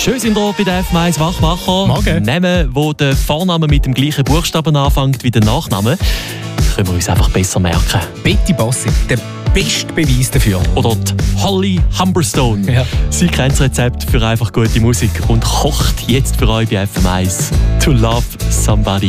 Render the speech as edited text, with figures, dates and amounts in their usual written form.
Schön sind wir bei der FM1 Wachmacher. Morgen. Namen, wo der Vorname mit dem gleichen Buchstaben anfängt wie der Nachname, können wir uns einfach besser merken. Betty Bossi, der beste Beweis dafür. Oder die Holly Humberstone. Ja. Sie kennt das Rezept für einfach gute Musik und kocht jetzt für euch bei FM1 To Love Somebody.